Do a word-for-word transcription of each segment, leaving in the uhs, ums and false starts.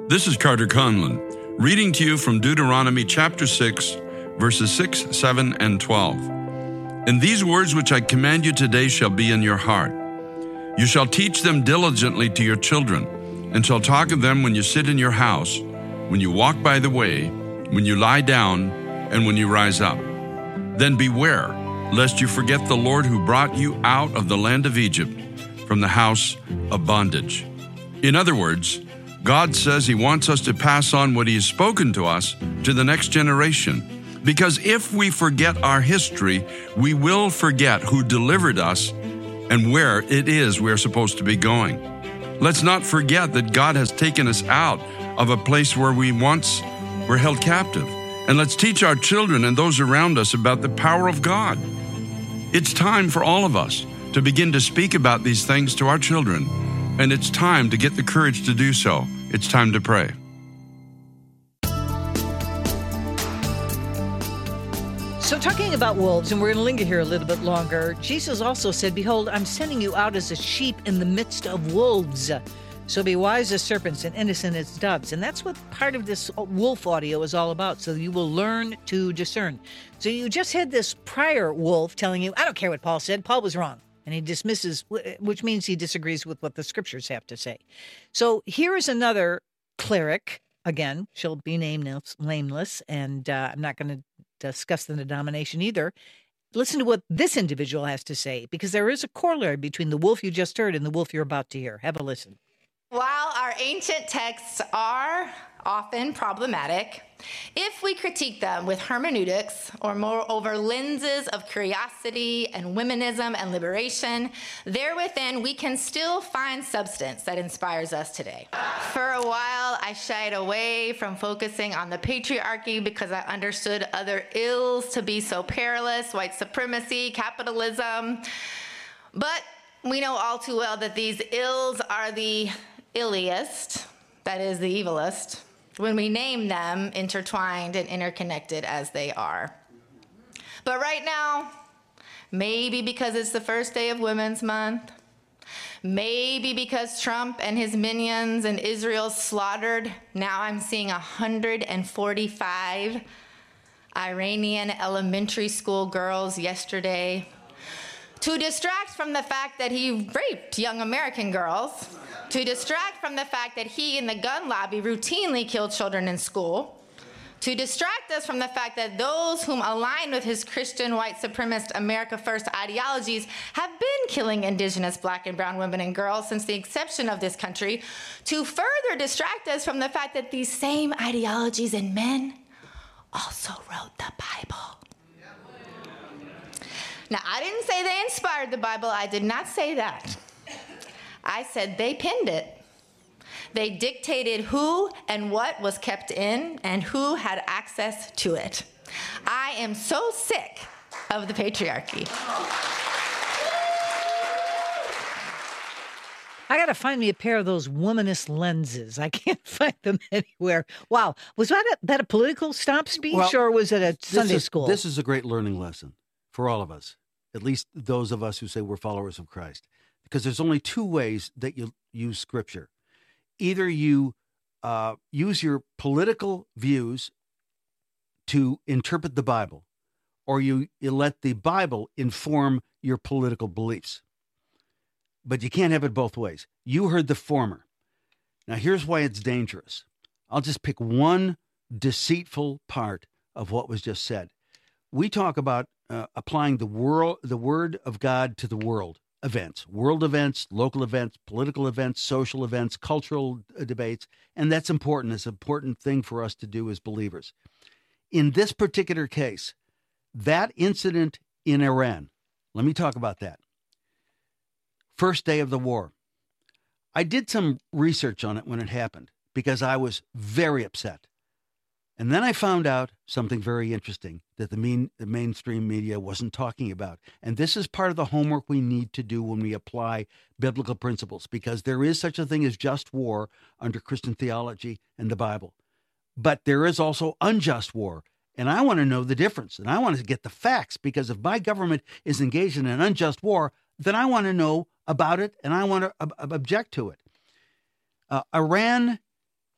This is Carter Conlon, reading to you from Deuteronomy chapter six, verses six, seven, and twelve. And these words which I command you today shall be in your heart. You shall teach them diligently to your children, and shall talk of them when you sit in your house, when you walk by the way, when you lie down, and when you rise up. Then beware, lest you forget the Lord who brought you out of the land of Egypt, from the house of bondage. In other words, God says He wants us to pass on what He has spoken to us to the next generation. Because if we forget our history, we will forget who delivered us and where it is we're supposed to be going. Let's not forget that God has taken us out of a place where we once were held captive. And let's teach our children and those around us about the power of God. It's time for all of us to begin to speak about these things to our children. And it's time to get the courage to do so. It's time to pray. So talking about wolves, and we're going to linger here a little bit longer, Jesus also said, "Behold, I'm sending you out as a sheep in the midst of wolves. So be wise as serpents and innocent as doves." And that's what part of this wolf audio is all about, so you will learn to discern. So you just had this prior wolf telling you, I don't care what Paul said, Paul was wrong. And he dismisses, which means he disagrees with what the scriptures have to say. So here is another cleric. Again, she'll be named nameless, and uh, I'm not going to discuss the denomination either. Listen to what this individual has to say, because there is a corollary between the wolf you just heard and the wolf you're about to hear. Have a listen. While our ancient texts are often problematic, if we critique them with hermeneutics, or moreover lenses of curiosity and womenism and liberation, therewithin we can still find substance that inspires us today. For a while, I shied away from focusing on the patriarchy because I understood other ills to be so perilous: white supremacy, capitalism. But we know all too well that these ills are the illiest, that is the evilest, when we name them intertwined and interconnected as they are. But right now, maybe because it's the first day of Women's Month, maybe because Trump and his minions and Israel slaughtered, now I'm seeing one hundred forty-five Iranian elementary school girls yesterday, to distract from the fact that he raped young American girls, to distract from the fact that he and the gun lobby routinely kill children in school, to distract us from the fact that those whom align with his Christian white supremacist America First ideologies have been killing indigenous black and brown women and girls since the inception of this country, to further distract us from the fact that these same ideologies and men also wrote the Bible. Now, I didn't say they inspired the Bible. I did not say that. I said they penned it. They dictated who and what was kept in and who had access to it. I am so sick of the patriarchy. I got to find me a pair of those womanist lenses. I can't find them anywhere. Wow. Was that a, that a political stop speech, well, or was it a Sunday is, school? This is a great learning lesson for all of us, at least those of us who say we're followers of Christ. Because there's only two ways that you use Scripture. Either you uh, use your political views to interpret the Bible, or you, you let the Bible inform your political beliefs. But you can't have it both ways. You heard the former. Now, here's why it's dangerous. I'll just pick one deceitful part of what was just said. We talk about uh, applying the world, the word of God to the world. Events, world events, local events, political events, social events, cultural debates, and that's important. It's an important thing for us to do as believers. In this particular case, that incident in Iran, let me talk about that. First day of the war. I did some research on it when it happened because I was very upset. And then I found out something very interesting that the, main, the mainstream media wasn't talking about. And this is part of the homework we need to do when we apply biblical principles, because there is such a thing as just war under Christian theology and the Bible. But there is also unjust war. And I want to know the difference. And I want to get the facts, because if my government is engaged in an unjust war, then I want to know about it and I want to ob- object to it. Uh, Iran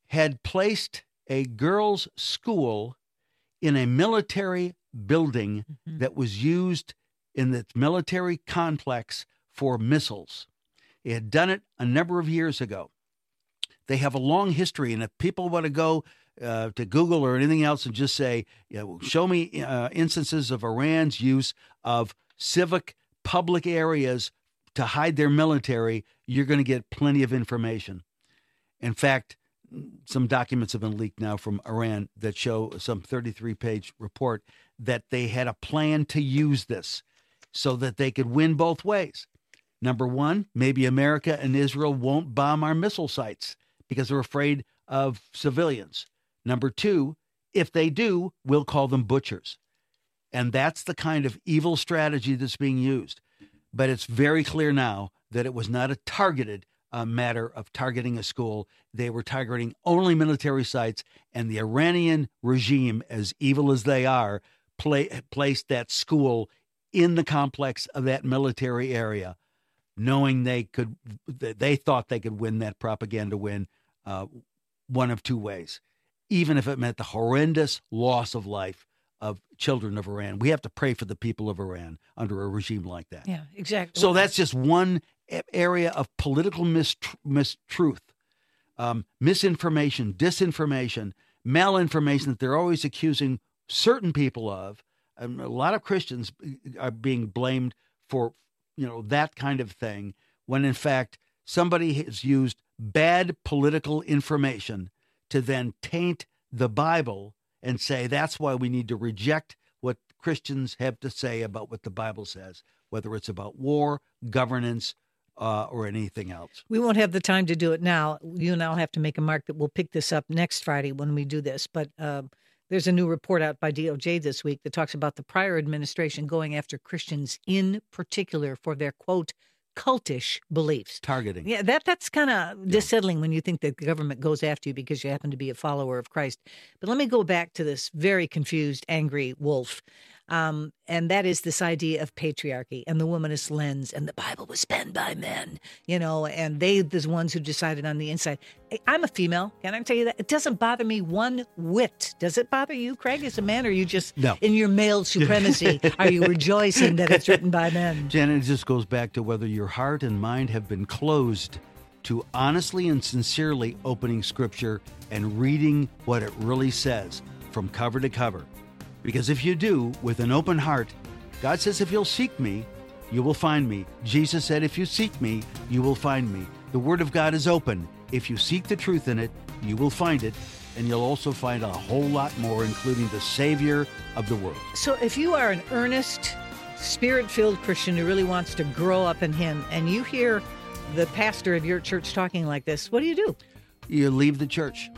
had placed a girls' school in a military building mm-hmm. that was used in the military complex for missiles. It had done it a number of years ago. They have a long history, and if people want to go uh, to Google or anything else and just say, you know, show me uh, instances of Iran's use of civic public areas to hide their military, you're going to get plenty of information. In fact, some documents have been leaked now from Iran that show some thirty-three page report that they had a plan to use this so that they could win both ways. Number one, maybe America and Israel won't bomb our missile sites because they're afraid of civilians. Number two, if they do, we'll call them butchers. And that's the kind of evil strategy that's being used. But it's very clear now that it was not a targeted uh, matter of targeting a school. They were targeting only military sites, and the Iranian regime, as evil as they are, play, placed that school in the complex of that military area, knowing they could, they thought they could win that propaganda win uh, one of two ways, even if it meant the horrendous loss of life of children of Iran. We have to pray for the people of Iran under a regime like that. Yeah, exactly. So that's just one area of political mistr- mistruth, um, misinformation, disinformation, malinformation that they're always accusing certain people of. And a lot of Christians are being blamed for, you know, that kind of thing, when in fact somebody has used bad political information to then taint the Bible and say that's why we need to reject what Christians have to say about what the Bible says, whether it's about war, governance, uh, or anything else. We won't have the time to do it now. You and I'll have to make a mark that we'll pick this up next Friday when we do this. But uh, there's a new report out by D O J this week that talks about the prior administration going after Christians in particular for their, quote, cultish beliefs. Targeting. Yeah, that that's kind of yeah. dissettling when you think that the government goes after you because you happen to be a follower of Christ. But let me go back to this very confused, angry wolf. Um, and that is this idea of patriarchy and the womanist lens, and the Bible was penned by men, you know, and they the ones who decided on the inside. I'm a female. Can I tell you that? It doesn't bother me one whit. Does it bother you, Craig, as a man, or are you just no. in your male supremacy? Are you rejoicing that it's written by men? Janet, it just goes back to whether your heart and mind have been closed to honestly and sincerely opening Scripture and reading what it really says from cover to cover. Because if you do, with an open heart, God says, if you'll seek me, you will find me. Jesus said, if you seek me, you will find me. The Word of God is open. If you seek the truth in it, you will find it. And you'll also find a whole lot more, including the Savior of the world. So if you are an earnest, Spirit-filled Christian who really wants to grow up in Him, and you hear the pastor of your church talking like this, what do you do? You leave the church.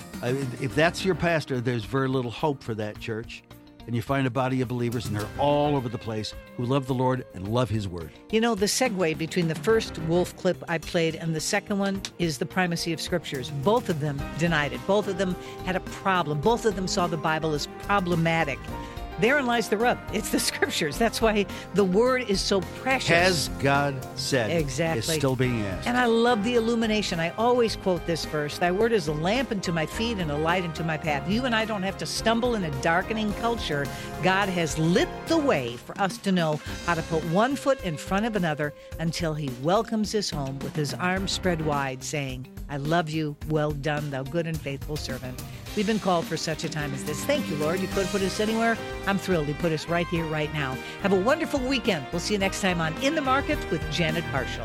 If that's your pastor, there's very little hope for that church. And you find a body of believers, and they're all over the place, who love the Lord and love His Word. You know, the segue between the first wolf clip I played and the second one is the primacy of Scriptures. Both of them denied it. Both of them had a problem. Both of them saw the Bible as problematic. Therein lies the rub. It's the Scriptures. That's why the Word is so precious. Has God said? Exactly. Is still being asked. And I love the illumination. I always quote this verse. Thy word is a lamp unto my feet and a light unto my path. You and I don't have to stumble in a darkening culture. God has lit the way for us to know how to put one foot in front of another until He welcomes us home with His arms spread wide, saying, I love you. Well done, thou good and faithful servant. We've been called for such a time as this. Thank you, Lord. You could put us anywhere. I'm thrilled you put us right here, right now. Have a wonderful weekend. We'll see you next time on In the Market with Janet Harshel.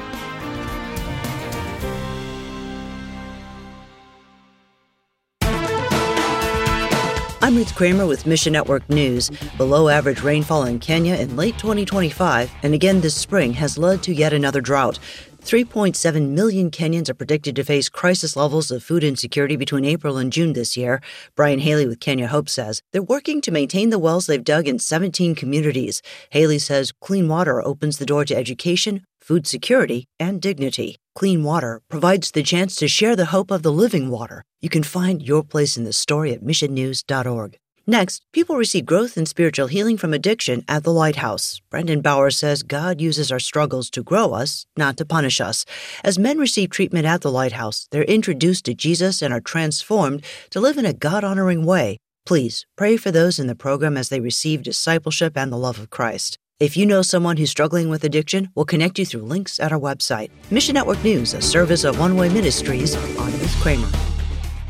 I'm Ruth Kramer with Mission Network News. Below average rainfall in Kenya in late twenty twenty-five and again this spring has led to yet another drought. three point seven million Kenyans are predicted to face crisis levels of food insecurity between April and June this year. Brian Haley with Kenya Hope says they're working to maintain the wells they've dug in seventeen communities. Haley says clean water opens the door to education, food security, and dignity. Clean water provides the chance to share the hope of the living water. You can find your place in the story at mission news dot org. Next, people receive growth and spiritual healing from addiction at the Lighthouse. Brendan Bauer says God uses our struggles to grow us, not to punish us. As men receive treatment at the Lighthouse, they're introduced to Jesus and are transformed to live in a God-honoring way. Please pray for those in the program as they receive discipleship and the love of Christ. If you know someone who's struggling with addiction, we'll connect you through links at our website. Mission Network News, a service of One Way Ministries. I'm Ruth Kramer.